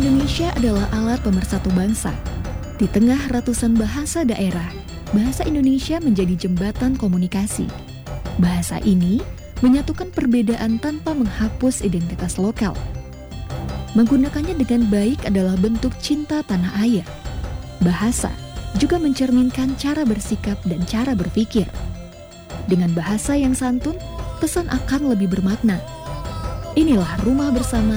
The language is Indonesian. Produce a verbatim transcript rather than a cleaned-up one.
Indonesia adalah alat pemersatu bangsa. Di tengah ratusan bahasa daerah, bahasa Indonesia menjadi jembatan komunikasi. Bahasa ini menyatukan perbedaan tanpa menghapus identitas lokal. Menggunakannya dengan baik adalah bentuk cinta tanah air. Bahasa juga mencerminkan cara bersikap dan cara berpikir. Dengan bahasa yang santun, pesan akan lebih bermakna. Inilah Rumah Bersama